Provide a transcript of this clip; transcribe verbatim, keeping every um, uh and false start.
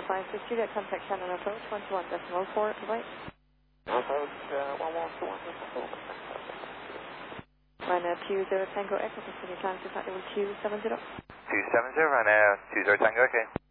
five six Juliet, contact Shannon approach one two one decimal four, bye. Approach uh, one one two one decimal four. Ryanair two zero Tango Echo, continue climb to flight level two seven zero. two seven zero, Ryanair two zero Tango, okay.